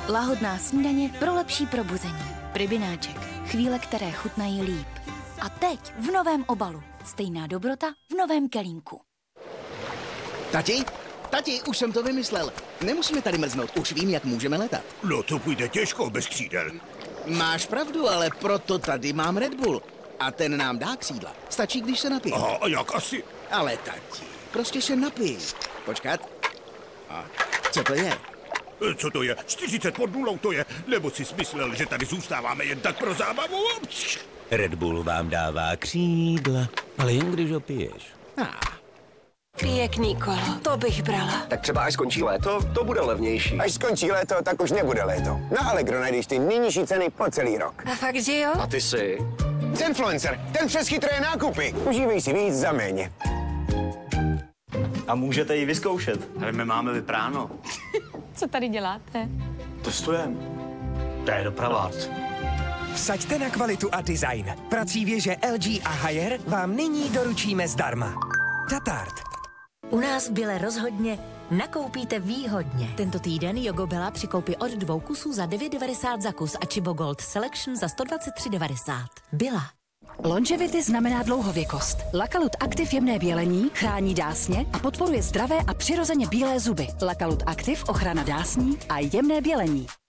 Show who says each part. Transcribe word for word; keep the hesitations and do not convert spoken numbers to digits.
Speaker 1: Lahodná snídaně pro lepší probuzení. Pribináček. Chvíle, které chutnají líp. A teď v novém obalu. Stejná dobrota v novém kelímku.
Speaker 2: Tati? Tati, už jsem to vymyslel. Nemusíme tady mrznout, už vím, jak můžeme letat.
Speaker 3: No to půjde těžko bez křídel.
Speaker 2: Máš pravdu, ale proto tady mám Red Bull. A ten nám dá křídla. Stačí, když se napije.
Speaker 3: Aha, a jak asi?
Speaker 2: Ale tati, prostě se napij. Počkat. A co to je?
Speaker 3: Co to je? čtyřicet pod nulou to je? Nebo jsi smyslel, že tady zůstáváme jen tak pro zábavu?
Speaker 4: Red Bull vám dává křídla, ale jen když ho piješ.
Speaker 2: Ah.
Speaker 5: Pěkný kolo, to bych brala.
Speaker 6: Tak třeba až skončí léto, to bude levnější.
Speaker 7: Až skončí léto, tak už nebude léto. Na Allegro najdeš ty nejnižší ceny po celý rok.
Speaker 5: A fakt, že jo?
Speaker 6: A ty si?
Speaker 7: Zenfluencer, ten přes chytré nákupy. Užívej si víc za méně.
Speaker 8: A můžete ji vyzkoušet. Ale my máme vypráno.
Speaker 9: Co tady děláte?
Speaker 8: Testujeme. To je doprava.
Speaker 10: Vsaďte na kvalitu a design. Prací věže L G a Haier vám nyní doručíme zdarma. Tatart.
Speaker 11: U nás v Bile rozhodně nakoupíte výhodně.
Speaker 12: Tento týden Jogobela při koupi od dvou kusů za devět devadesát za kus a Chibo Gold Selection za sto dvacet tři devadesát. Byla.
Speaker 13: Longevity znamená dlouhověkost. Lakalut Active jemné bělení chrání dásně a podporuje zdravé a přirozeně bílé zuby. Lakalut Active ochrana dásní a jemné bělení.